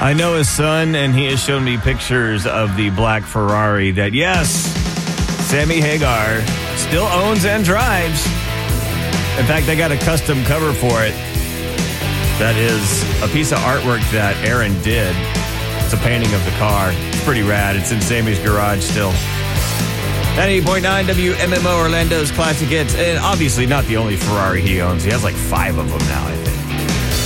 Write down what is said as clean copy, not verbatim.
I know his son, and he has shown me pictures of the black Ferrari that, yes, Sammy Hagar still owns and drives. In fact, they got a custom cover for it. That is a piece of artwork that Aaron did. It's a painting of the car. It's pretty rad. It's in Sammy's garage still. 98.9 WMMO Orlando's Classic Hits. And obviously not the only Ferrari he owns. He has like 5 of them now, I think.